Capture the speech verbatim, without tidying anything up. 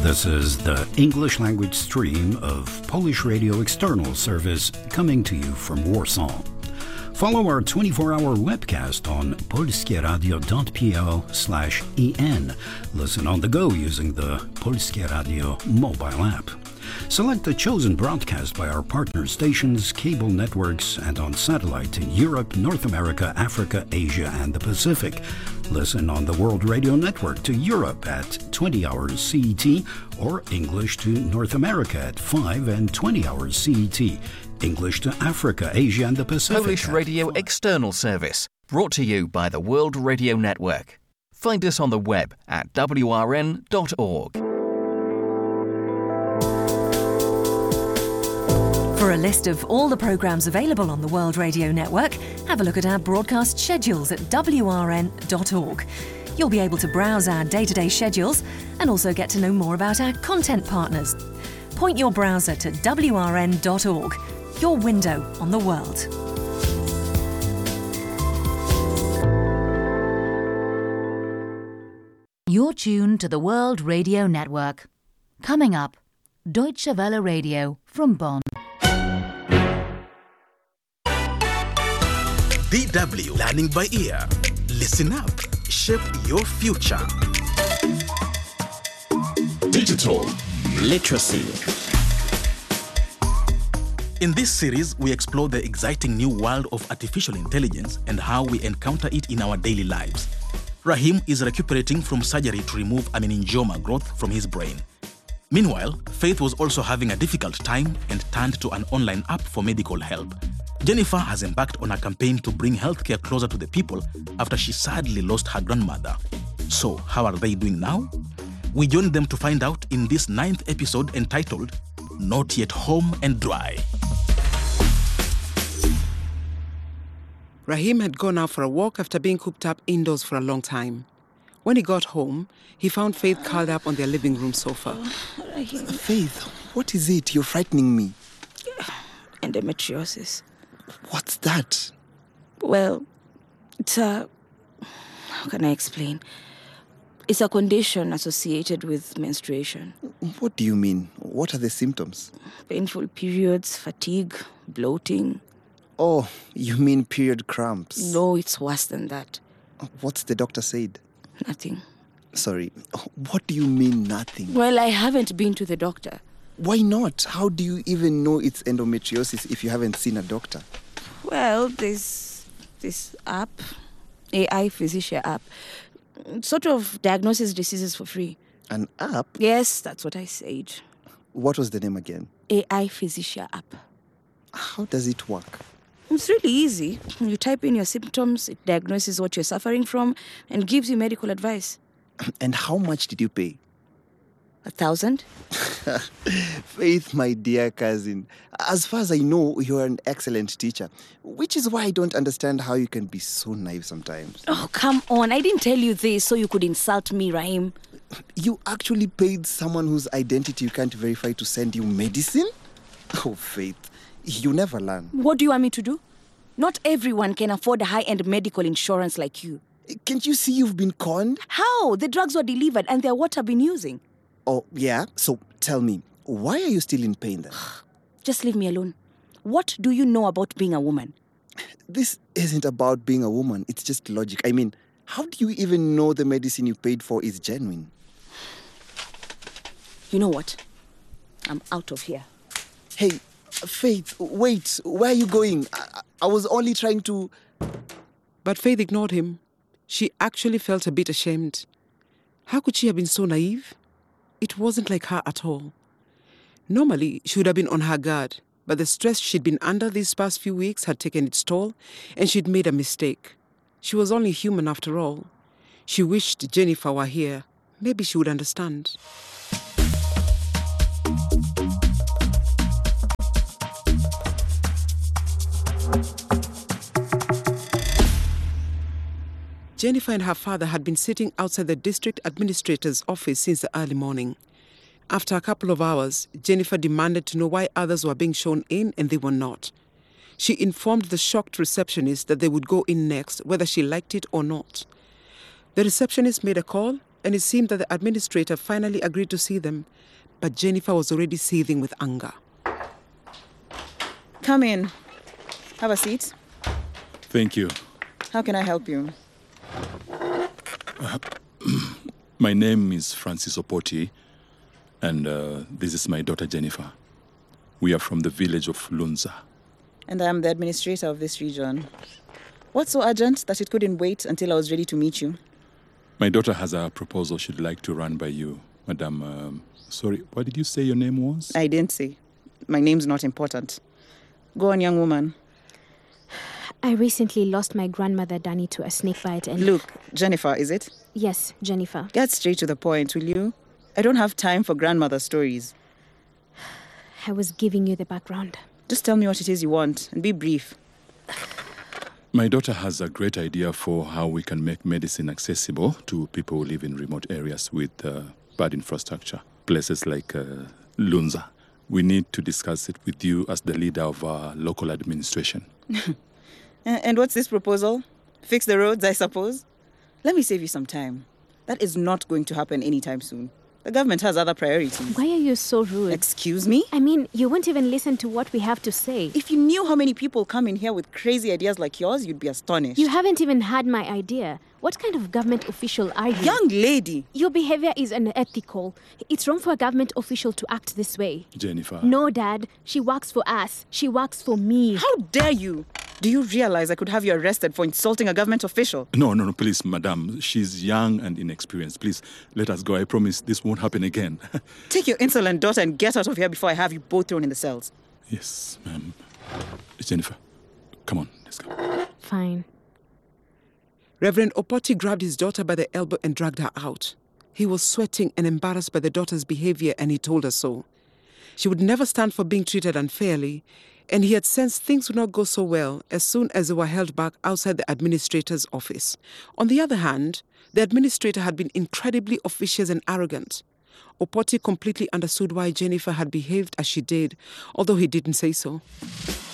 This is the English language stream of Polish Radio External Service coming to you from Warsaw. Follow our twenty-four hour webcast on polskieradio.pl slash en. Listen on the go using the Polskie Radio mobile app. Select the chosen broadcast by our partner stations, cable networks, and on satellite in Europe, North America, Africa, Asia, and the Pacific. Listen on the World Radio Network to Europe at twenty hours C E T or English to North America at five and twenty hours C E T. English to Africa, Asia, and the Pacific. Polish Radio External Service, brought to you by the World Radio Network. Find us on the web at w r n dot org. For a list of all the programmes available on the World Radio Network, have a look at our broadcast schedules at w r n dot org. You'll be able to browse our day-to-day schedules and also get to know more about our content partners. Point your browser to w r n dot org, your window on the world. You're tuned to the World Radio Network. Coming up, Deutsche Welle Radio from Bonn. D W Learning by Ear. Listen up. Shape your future. Digital literacy. In this series, we explore the exciting new world of artificial intelligence and how we encounter it in our daily lives. Rahim is recuperating from surgery to remove a meningioma growth from his brain. Meanwhile, Faith was also having a difficult time and turned to an online app for medical help. Jennifer has embarked on a campaign to bring healthcare closer to the people after she sadly lost her grandmother. So, how are they doing now? We joined them to find out in this ninth episode entitled Not Yet Home and Dry. Rahim had gone out for a walk after being cooped up indoors for a long time. When he got home, he found Faith curled up on their living room sofa. Oh, Faith, what is it? You're frightening me. Endometriosis. What's that? Well, it's a... How can I explain? It's a condition associated with menstruation. What do you mean? What are the symptoms? Painful periods, fatigue, bloating. Oh, you mean period cramps? No, it's worse than that. What's the doctor said? Nothing. Sorry, what do you mean nothing? Well, I haven't been to the doctor. Why not? How do you even know it's endometriosis if you haven't seen a doctor? Well, there's this app, A I Physician app, sort of diagnoses diseases for free. An app? Yes, that's what I said. What was the name again? A I Physician app. How does it work? It's really easy. You type in your symptoms, it diagnoses what you're suffering from, and gives you medical advice. And how much did you pay? A thousand? Faith, my dear cousin, as far as I know, you're an excellent teacher, which is why I don't understand how you can be so naive sometimes. Oh, come on. I didn't tell you this so you could insult me, Rahim. You actually paid someone whose identity you can't verify to send you medicine? Oh, Faith, you never learn. What do you want me to do? Not everyone can afford a high-end medical insurance like you. Can't you see you've been conned? How? The drugs were delivered and they're what I've been using. Oh, yeah? So tell me, why are you still in pain then? Just leave me alone. What do you know about being a woman? This isn't about being a woman. It's just logic. I mean, how do you even know the medicine you paid for is genuine? You know what? I'm out of here. Hey, Faith, wait. Where are you going? I, I was only trying to... But Faith ignored him. She actually felt a bit ashamed. How could she have been so naive? It wasn't like her at all. Normally, she would have been on her guard, but the stress she'd been under these past few weeks had taken its toll, and she'd made a mistake. She was only human after all. She wished Jennifer were here. Maybe she would understand. Jennifer and her father had been sitting outside the district administrator's office since the early morning. After a couple of hours, Jennifer demanded to know why others were being shown in and they were not. She informed the shocked receptionist that they would go in next, whether she liked it or not. The receptionist made a call, and it seemed that the administrator finally agreed to see them, but Jennifer was already seething with anger. Come in. Have a seat. Thank you. How can I help you? Uh, my name is Francis Opoti, and uh, this is my daughter Jennifer. We are from the village of Lunza. And I am the administrator of this region. What's so urgent that it couldn't wait until I was ready to meet you? My daughter has a proposal she'd like to run by you, Madam. Um, sorry, what did you say your name was? I didn't say. My name's not important. Go on, young woman. I recently lost my grandmother, Danny, to a snake bite and... Look, Jennifer, is it? Yes, Jennifer. Get straight to the point, will you? I don't have time for grandmother stories. I was giving you the background. Just tell me what it is you want, and be brief. My daughter has a great idea for how we can make medicine accessible to people who live in remote areas with uh, bad infrastructure. Places like uh, Lunza. We need to discuss it with you as the leader of our local administration. And what's this proposal? Fix the roads, I suppose? Let me save you some time. That is not going to happen anytime soon. The government has other priorities. Why are you so rude? Excuse me? I mean, you won't even listen to what we have to say. If you knew how many people come in here with crazy ideas like yours, you'd be astonished. You haven't even had my idea. What kind of government official are you? Young lady! Your behavior is unethical. It's wrong for a government official to act this way. Jennifer. No, Dad. She works for us. She works for me. How dare you? Do you realize I could have you arrested for insulting a government official? No, no, no, please, madam. She's young and inexperienced. Please, let us go. I promise this won't happen again. Take your insolent daughter and get out of here before I have you both thrown in the cells. Yes, ma'am. Jennifer, come on, let's go. Fine. Reverend Opoti grabbed his daughter by the elbow and dragged her out. He was sweating and embarrassed by the daughter's behavior, and he told her so. She would never stand for being treated unfairly, and he had sensed things would not go so well as soon as they were held back outside the administrator's office. On the other hand, the administrator had been incredibly officious and arrogant. Opoti completely understood why Jennifer had behaved as she did, although he didn't say so.